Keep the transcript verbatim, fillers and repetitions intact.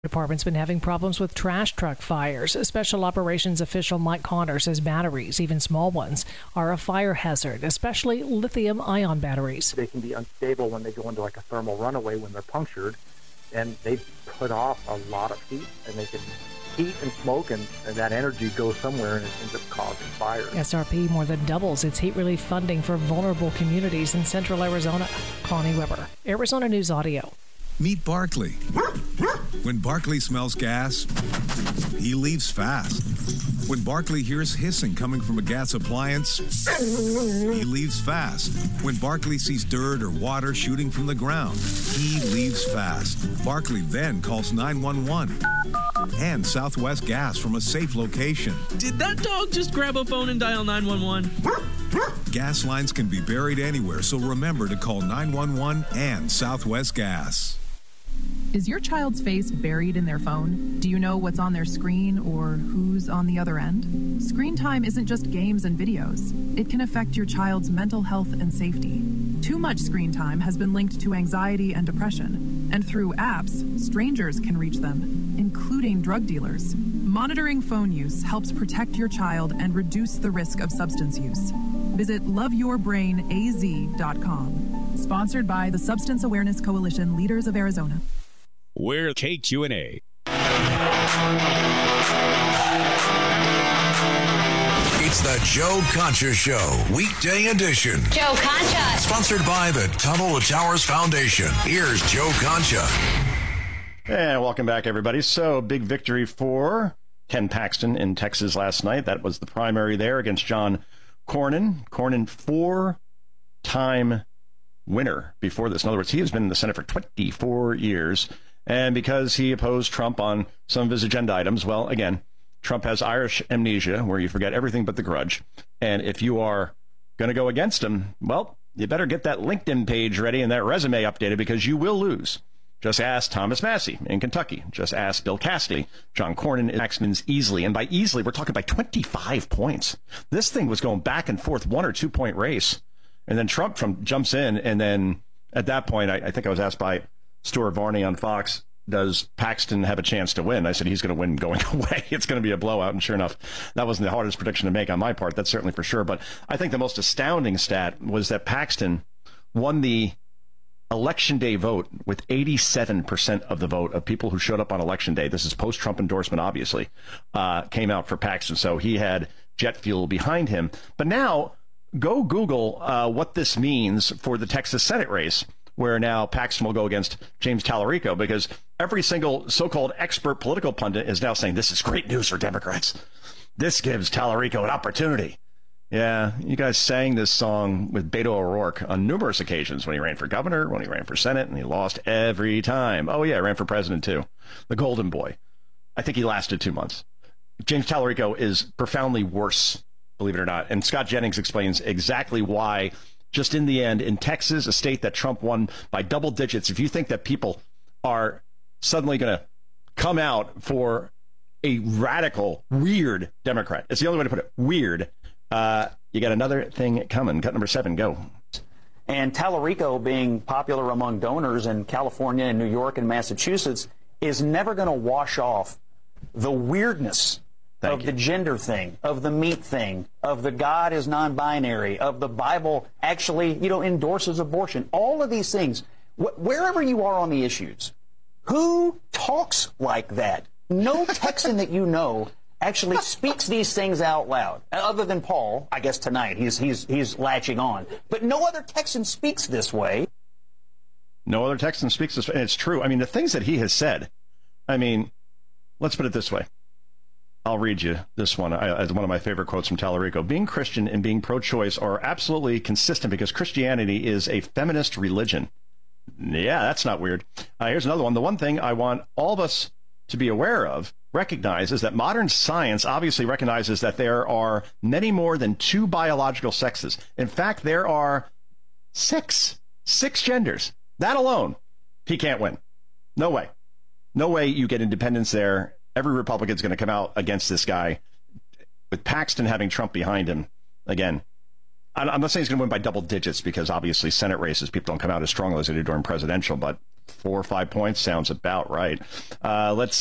Department's been having problems with trash truck fires. Special operations official Mike Connor says batteries, even small ones, are a fire hazard, especially lithium-ion batteries. They can be unstable when they go into like a thermal runaway when they're punctured, and they put off a lot of heat, and they can heat and smoke, and, and that energy goes somewhere and it ends up causing fire. S R P more than doubles its heat relief funding for vulnerable communities in central Arizona. Connie Weber, Arizona News Audio. Meet Barkley. When Barkley smells gas, he leaves fast. When Barkley hears hissing coming from a gas appliance, he leaves fast. When Barkley sees dirt or water shooting from the ground, he leaves fast. Barkley then calls nine one one and Southwest Gas from a safe location. Did that dog just grab a phone and dial nine one one? Gas lines can be buried anywhere, so remember to call nine one one and Southwest Gas. Is your child's face buried in their phone? Do you know what's on their screen or who's on the other end? Screen time isn't just games and videos. It can affect your child's mental health and safety. Too much screen time has been linked to anxiety and depression, and through apps, strangers can reach them, including drug dealers. Monitoring phone use helps protect your child and reduce the risk of substance use. Visit love your brain a z dot com. Sponsored by the Substance Awareness Coalition, Leaders of Arizona. We're K Q and A. It's the Joe Concha Show, weekday edition. Joe Concha. Sponsored by the Tunnel to Towers Foundation. Here's Joe Concha. And welcome back, everybody. So, big victory for Ken Paxton in Texas last night. That was the primary there against John Cornyn. Cornyn, four-time winner before this. In other words, he has been in the Senate for twenty-four years. And because he opposed Trump on some of his agenda items, well, again, Trump has Irish amnesia, where you forget everything but the grudge. And if you are going to go against him, well, you better get that LinkedIn page ready and that resume updated, because you will lose. Just ask Thomas Massie in Kentucky. Just ask Bill Cassidy. John Cornyn Paxton's easily. And by easily, we're talking by twenty-five points. This thing was going back and forth, one or two point race. And then Trump from jumps in. And then at that point, I, I think I was asked by Stuart Varney on Fox, does Paxton have a chance to win? I said he's going to win going away. It's going to be a blowout. And sure enough, that wasn't the hardest prediction to make on my part. That's certainly for sure. But I think the most astounding stat was that Paxton won the election day vote with eighty-seven percent of the vote of people who showed up on election day. This is post-Trump endorsement, obviously, uh, came out for Paxton. So he had jet fuel behind him. But now go Google uh, what this means for the Texas Senate race, where now Paxton will go against James Tallarico, because every single so-called expert political pundit is now saying this is great news for Democrats. This gives Tallarico an opportunity. Yeah, you guys sang this song with Beto O'Rourke on numerous occasions, when he ran for governor, when he ran for Senate, and he lost every time. Oh, yeah, ran for president, too. The golden boy. I think he lasted two months. James Tallarico is profoundly worse, believe it or not. And Scott Jennings explains exactly why. Just in the end, in Texas, a state that Trump won by double digits, if you think that people are suddenly going to come out for a radical, weird Democrat, it's the only way to put it, weird, uh, you got another thing coming. Cut number seven, go. And Tallarico, being popular among donors in California and New York and Massachusetts, is never going to wash off the weirdness Thank of you. The gender thing, of the meat thing, of the God is non-binary, of the Bible actually, you know, endorses abortion. All of these things, wh- wherever you are on the issues, who talks like that? No Texan that you know actually speaks these things out loud, other than Paul, I guess tonight. He's, he's, he's latching on. But no other Texan speaks this way. No other Texan speaks this way. And it's true. I mean, the things that he has said, I mean, let's put it this way. I'll read you this one as one of my favorite quotes from Tallarico. Being Christian and being pro-choice are absolutely consistent, because Christianity is a feminist religion. Yeah, that's not weird. Uh, here's another one. The one thing I want all of us to be aware of, recognize, is that modern science obviously recognizes that there are many more than two biological sexes. In fact, there are six, six genders. That alone, he can't win. No way. No way you get independence there. Every Republican's going to come out against this guy, with Paxton having Trump behind him. Again, I'm not saying he's going to win by double digits, because obviously Senate races, people don't come out as strongly as they do during presidential, but four or five points sounds about right. Uh, let's